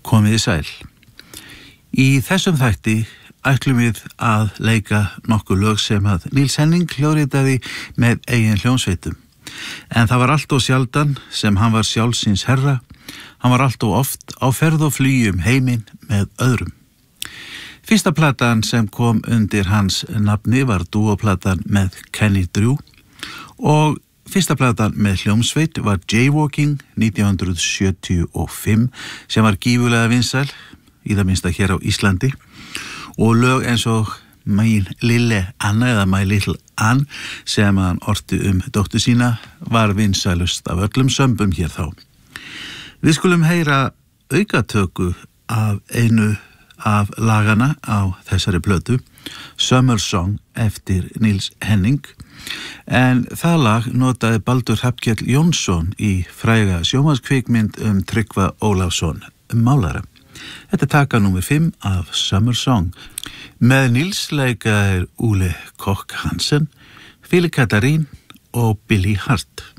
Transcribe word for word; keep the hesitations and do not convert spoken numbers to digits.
Komið í sæl. Í þessum þætti ætlum við að leika nokkuð lög sem að Níels Henning hljóðritaði með eigin hljómsveitum. En það var allt og sjaldan sem hann var sjálfsins herra, hann var allt og oft á ferð og flugi um heiminn með öðrum. Fyrsta platan sem kom undir hans nafni var dúóplatan með Kenny Drew og fyrsta platan með hljómsveit var Jaywalking nítján hundruð sjötíu og fimm sem var gífurlega vinsæl, í það minnsta hér á Íslandi, og lög eins og My Lille Anna eða My Little Ann sem hann orti um dóttur sína var vinsælust af öllum sömbum hér þá. Við skulum heyra aukatöku af einu af lagana á þessari plötu, Summer Song eftir Níels Henning, en það lag notaði Baldur Hrafnkell Jónsson í fræga sjónvarpskvikmynd um Tryggva Ólafsson málara. Þetta er taka númer fimm af Summer Song. Með Níels leika er Ole Koch Hansen, Philip Katarine og Billy Hart.